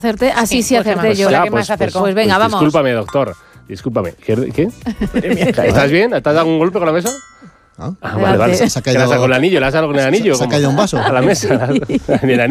Acerté, sí, acerté yo. Ya, La que más acercó. Pues venga, pues vamos. discúlpame, doctor. Discúlpame. ¿Qué? ¿Estás bien? ¿Te has dado un golpe con la mesa? ¿Ah? Vale. Se ha caído, ¿Qué le has dado con el anillo? ¿Le has dado con el anillo? Se ha caído un vaso. A la mesa. Ni el anillo.